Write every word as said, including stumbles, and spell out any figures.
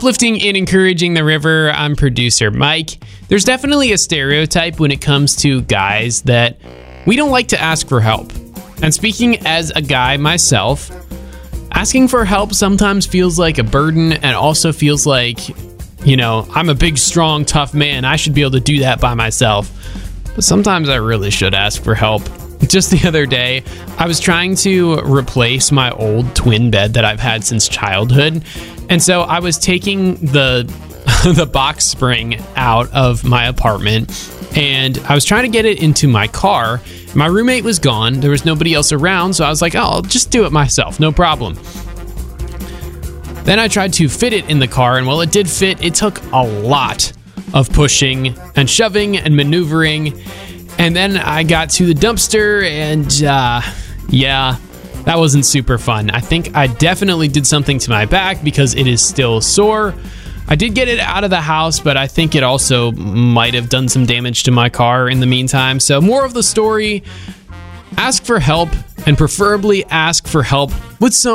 Uplifting and encouraging the river, I'm producer Mike. There's definitely a stereotype when it comes to guys that we don't like to ask for help. And speaking as a guy myself, asking for help sometimes feels like a burden and also feels like, you know, I'm a big, strong, tough man. I should be able to do that by myself. But sometimes I really should ask for help. Just the other day, I was trying to replace my old twin bed that I've had since childhood. And so I was taking the the box spring out of my apartment, and I was trying to get it into my car. My roommate was gone. There was nobody else around, so I was like, oh, I'll just do it myself. No problem. Then I tried to fit it in the car, and while it did fit, it took a lot of pushing and shoving and maneuvering. And then I got to the dumpster, and uh, yeah, that wasn't super fun. I think I definitely did something to my back because it is still sore. I did get it out of the house, but I think it also might have done some damage to my car in the meantime. So more of the story, ask for help, and preferably ask for help with someone